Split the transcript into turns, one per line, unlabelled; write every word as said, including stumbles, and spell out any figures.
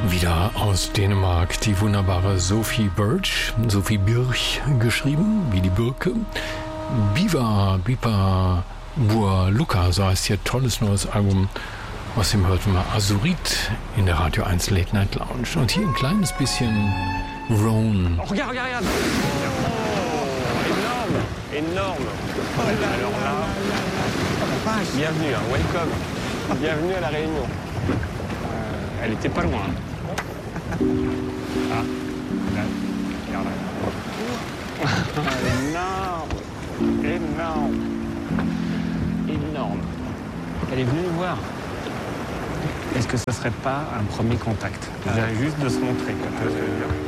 Wieder aus Dänemark die wunderbare Sophie Birch, Sophie Birch geschrieben, wie die Birke. Biva, Bipa, Bua Luca, so heißt ihr tolles neues Album. Außerdem hörten wir Azurit in der Radio eins Late Night Lounge. Und hier ein kleines bisschen Roan.
Oh, regarde, regarde, regarde. Oh, énorme, énorme. Alors là, bienvenue, hein, welcome. Bienvenue à La Réunion. Euh, elle était pas loin. Ah, là, regarde là. Énorme, énorme, énorme. Elle est venue nous voir. Est-ce que ça serait pas un premier contact? Déjà juste de se montrer, quoi.